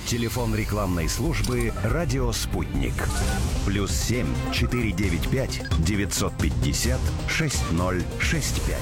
Телефон рекламной службы «Радио Спутник». +7 495 950 6065.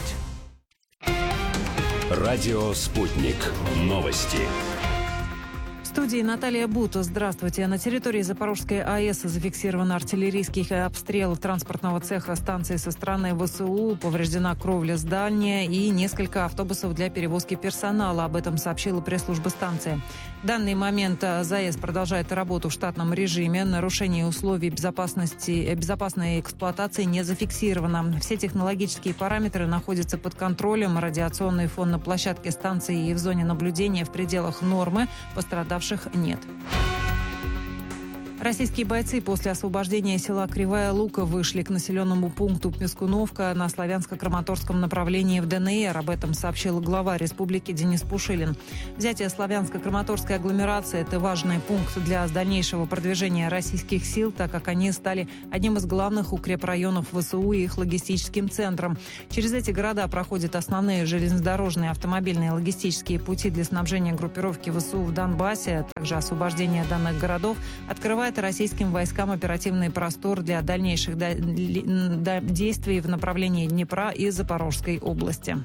«Радио Спутник». Новости. В студии Наталья Бута. Здравствуйте. На территории Запорожской АЭС зафиксирован артиллерийский обстрел транспортного цеха станции со стороны ВСУ. Повреждена кровля здания и несколько автобусов для перевозки персонала. Об этом сообщила пресс-служба станции. В данный момент ЗАЭС продолжает работу в штатном режиме. Нарушение условий безопасной эксплуатации не зафиксировано. Все технологические параметры находятся под контролем. Радиационный фон на площадке станции и в зоне наблюдения в пределах нормы. Пострадавших нет. Российские бойцы после освобождения села Кривая Лука вышли к населенному пункту Пескуновка на Славянско-Краматорском направлении в ДНР. Об этом сообщил глава республики Денис Пушилин. Взятие Славянско-Краматорской агломерации – это важный пункт для дальнейшего продвижения российских сил, так как они стали одним из главных укрепрайонов ВСУ и их логистическим центром. Через эти города проходят основные железнодорожные, автомобильные и логистические пути для снабжения группировки ВСУ в Донбассе. Также освобождение данных городов открывает российским войскам оперативный простор для дальнейших действий в направлении Днепра и Запорожской области.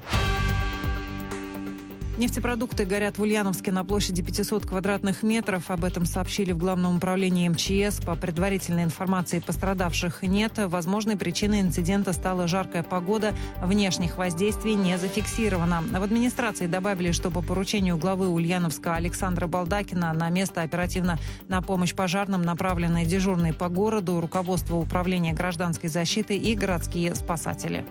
Нефтепродукты горят в Ульяновске на площади 500 квадратных метров. Об этом сообщили в Главном управлении МЧС. По предварительной информации, пострадавших нет. Возможной причиной инцидента стала жаркая погода. Внешних воздействий не зафиксировано. В администрации добавили, что по поручению главы Ульяновска Александра Балдакина на место оперативно на помощь пожарным направлены дежурные по городу, руководство управления гражданской защиты и городские спасатели.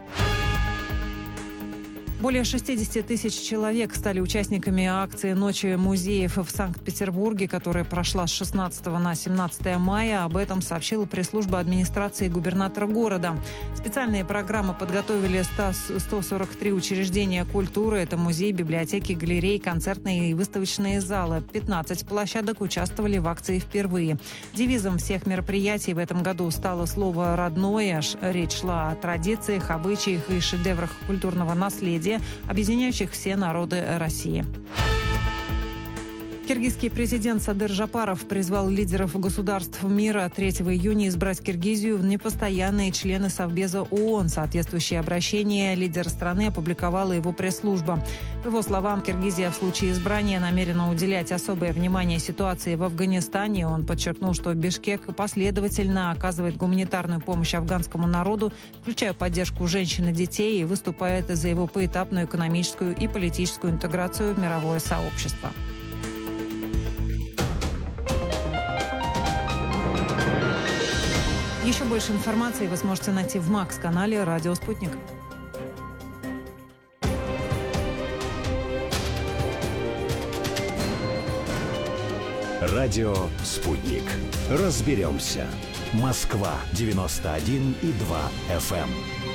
Более 60 тысяч человек стали участниками акции «Ночи музеев» в Санкт-Петербурге, которая прошла с 16 на 17 мая. Об этом сообщила пресс-служба администрации губернатора города. Специальные программы подготовили 143 учреждения культуры. Это музей, библиотеки, галереи, концертные и выставочные залы. 15 площадок участвовали в акции впервые. Девизом всех мероприятий в этом году стало слово «родное». Речь шла о традициях, обычаях и шедеврах культурного наследия, объединяющих все народы России. Киргизский президент Садыр Жапаров призвал лидеров государств мира 3 июня избрать Киргизию в непостоянные члены Совбеза ООН. Соответствующее обращение лидер страны опубликовала его пресс-служба. По его словам, Киргизия в случае избрания намерена уделять особое внимание ситуации в Афганистане. Он подчеркнул, что Бишкек последовательно оказывает гуманитарную помощь афганскому народу, включая поддержку женщин и детей, и выступает за его поэтапную экономическую и политическую интеграцию в мировое сообщество. Еще больше информации вы сможете найти в МАКС-канале «Радио Спутник». «Радио Спутник». Разберемся. Москва 91,2 FM.